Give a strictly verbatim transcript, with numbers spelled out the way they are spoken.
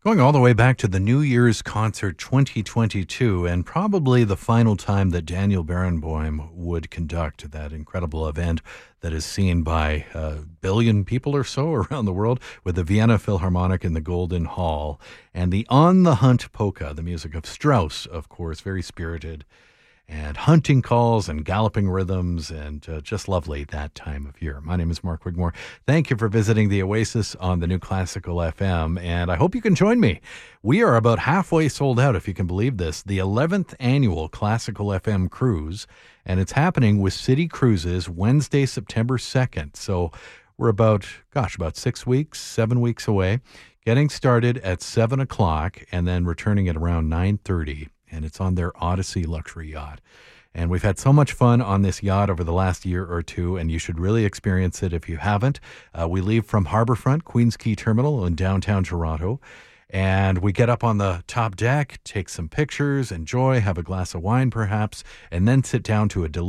Going all the way back to the New Year's concert twenty twenty-two, and probably the final time that Daniel Barenboim would conduct that incredible event that is seen by a billion people or so around the world, with the Vienna Philharmonic in the Golden Hall, and the On the Hunt polka, the music of Strauss, of course, very spirited, and hunting calls and galloping rhythms, and uh, just lovely that time of year. My name is Mark Wigmore. Thank you for visiting the Oasis on the New Classical F M, and I hope you can join me. We are about halfway sold out, if you can believe this, the eleventh annual Classical F M Cruise, and it's happening with City Cruises Wednesday, September second. So we're about, gosh, about six weeks, seven weeks away, getting started at seven o'clock and then returning at around nine thirty. And it's on their Odyssey luxury yacht. And we've had so much fun on this yacht over the last year or two, and you should really experience it if you haven't. Uh, we leave from Harbourfront, Queens Quay Terminal in downtown Toronto, and we get up on the top deck, take some pictures, enjoy, have a glass of wine perhaps, and then sit down to a delicious